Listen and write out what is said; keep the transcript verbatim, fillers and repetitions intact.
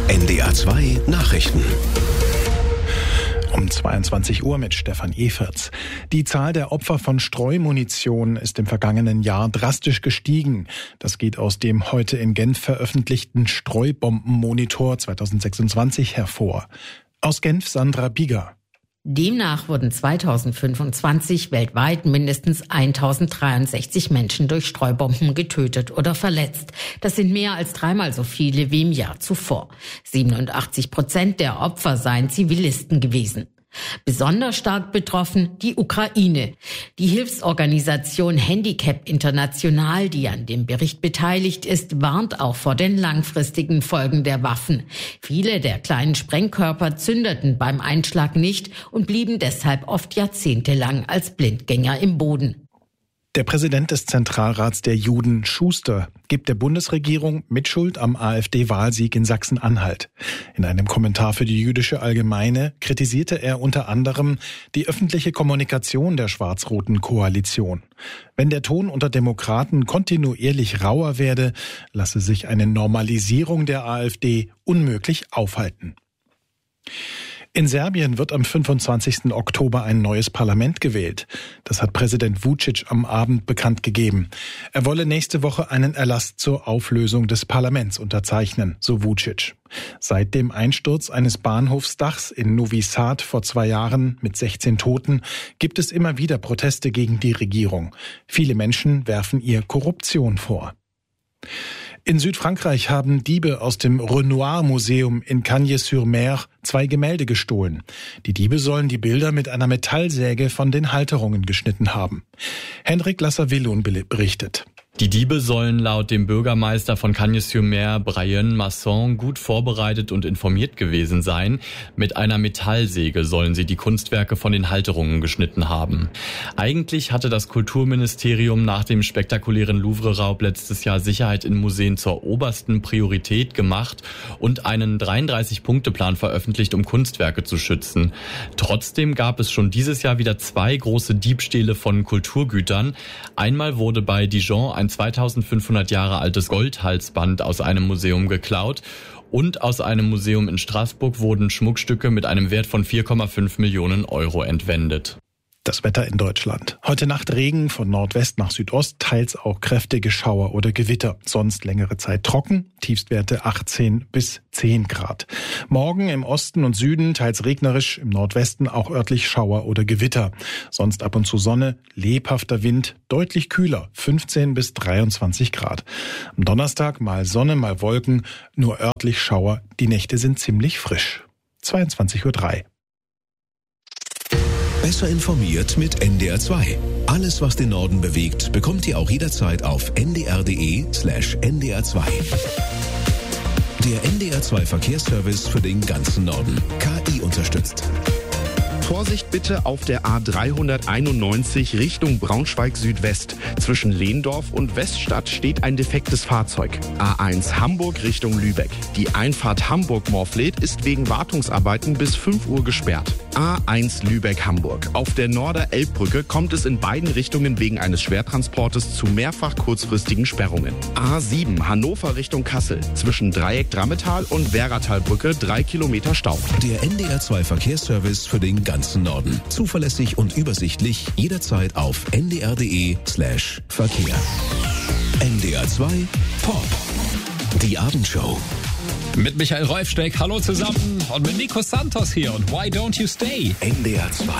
N D R zwei Nachrichten. Um zweiundzwanzig Uhr mit Stefan Eferts. Die Zahl der Opfer von Streumunition ist im vergangenen Jahr drastisch gestiegen. Das geht aus dem heute in Genf veröffentlichten Streubombenmonitor zweitausendsechsundzwanzig hervor. Aus Genf Sandra Bieger. Demnach wurden zweitausendfünfundzwanzig weltweit mindestens eintausenddreiundsechzig Menschen durch Streubomben getötet oder verletzt. Das sind mehr als dreimal so viele wie im Jahr zuvor. siebenundachtzig Prozent der Opfer seien Zivilisten gewesen. Besonders stark betroffen die Ukraine. Die Hilfsorganisation Handicap International, die an dem Bericht beteiligt ist, warnt auch vor den langfristigen Folgen der Waffen. Viele der kleinen Sprengkörper zündeten beim Einschlag nicht und blieben deshalb oft jahrzehntelang als Blindgänger im Boden. Der Präsident des Zentralrats der Juden, Schuster, gibt der Bundesregierung Mitschuld am AfD-Wahlsieg in Sachsen-Anhalt. In einem Kommentar für die Jüdische Allgemeine kritisierte er unter anderem die öffentliche Kommunikation der schwarz-roten Koalition. Wenn der Ton unter Demokraten kontinuierlich rauer werde, lasse sich eine Normalisierung der AfD unmöglich aufhalten. In Serbien wird am fünfundzwanzigsten Oktober ein neues Parlament gewählt. Das hat Präsident Vučić am Abend bekannt gegeben. Er wolle nächste Woche einen Erlass zur Auflösung des Parlaments unterzeichnen, so Vučić. Seit dem Einsturz eines Bahnhofsdachs in Novi Sad vor zwei Jahren mit sechzehn Toten gibt es immer wieder Proteste gegen die Regierung. Viele Menschen werfen ihr Korruption vor. In Südfrankreich haben Diebe aus dem Renoir-Museum in Cagnes-sur-Mer zwei Gemälde gestohlen. Die Diebe sollen die Bilder mit einer Metallsäge von den Halterungen geschnitten haben. Henrik Lasser-Willun berichtet. Die Diebe sollen laut dem Bürgermeister von Cagnes-sur-Mer, Brian Masson, gut vorbereitet und informiert gewesen sein. Mit einer Metallsäge sollen sie die Kunstwerke von den Halterungen geschnitten haben. Eigentlich hatte das Kulturministerium nach dem spektakulären Louvre-Raub letztes Jahr Sicherheit in Museen zur obersten Priorität gemacht und einen dreiunddreißig-Punkte-Plan veröffentlicht, um Kunstwerke zu schützen. Trotzdem gab es schon dieses Jahr wieder zwei große Diebstähle von Kulturgütern. Einmal wurde bei Dijon ein zweitausendfünfhundert Jahre altes Goldhalsband aus einem Museum geklaut und aus einem Museum in Straßburg wurden Schmuckstücke mit einem Wert von vier Komma fünf Millionen Euro entwendet. Das Wetter in Deutschland. Heute Nacht Regen von Nordwest nach Südost, teils auch kräftige Schauer oder Gewitter. Sonst längere Zeit trocken, Tiefstwerte achtzehn bis zehn Grad. Morgen im Osten und Süden teils regnerisch, im Nordwesten auch örtlich Schauer oder Gewitter. Sonst ab und zu Sonne, lebhafter Wind, deutlich kühler, fünfzehn bis dreiundzwanzig Grad. Am Donnerstag mal Sonne, mal Wolken, nur örtlich Schauer. Die Nächte sind ziemlich frisch. zweiundzwanzig Uhr drei. Besser informiert mit N D R zwei. Alles, was den Norden bewegt, bekommt ihr auch jederzeit auf n d r punkt d e slash n d r zwei. Der N D R zwei Verkehrsservice für den ganzen Norden. K I unterstützt. Vorsicht bitte auf der A dreihunderteinundneunzig Richtung Braunschweig-Südwest. Zwischen Lehndorf und Weststadt steht ein defektes Fahrzeug. A eins Hamburg Richtung Lübeck. Die Einfahrt Hamburg-Morfleet ist wegen Wartungsarbeiten bis fünf Uhr gesperrt. A eins Lübeck-Hamburg. Auf der Norder-Elbbrücke kommt es in beiden Richtungen wegen eines Schwertransportes zu mehrfach kurzfristigen Sperrungen. A sieben Hannover Richtung Kassel. Zwischen Dreieck-Drammetal und Werratalbrücke drei Kilometer Stau. Der N D R zwei Verkehrsservice für den ganzen Norden. Zuverlässig und übersichtlich jederzeit auf n d r punkt d e slash Verkehr. N D R zwei Pop. Die Abendshow. Mit Michael Rolfsteck, hallo zusammen. Und mit Nico Santos hier und Why Don't You Stay? N D R zwei.